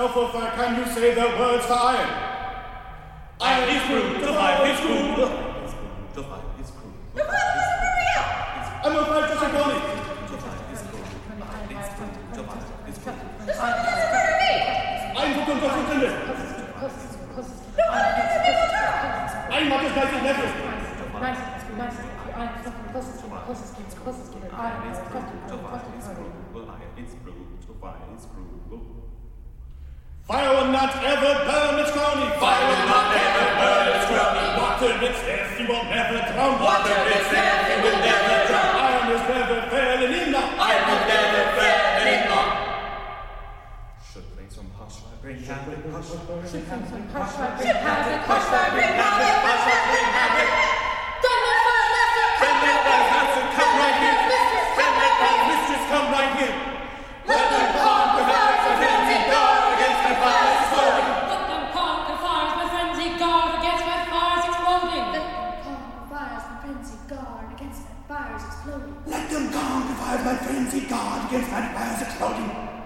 Self-offer, can you say the words for iron? Iron is cruel, to fire is cruel. To fire is cruel. I'm a fight to Sagoni. To fire is cruel. To fire is cruel. I'm for Kunde. I'm not as nice as never. Fire will not ever burn its crony. Fire will not ever burn its crony. Water its death, you will never drown. Water its death, you will never drown. Iron is never failing in law. Iron is never failing in law. Should bring some hush, I bring habit. Hush, I bring habit. Hush, I bring habit. Hush, I bring habit. Hush, I bring habit. Come right here. Mistress, come right here. Let them conquer fires with frenzied guard against my fires exploding. Let them conquer fires with frenzied guard against my fires exploding. Let them conquer fires with frenzied guard against my fires exploding. Let them conquer fires with frenzied guard against my fires exploding.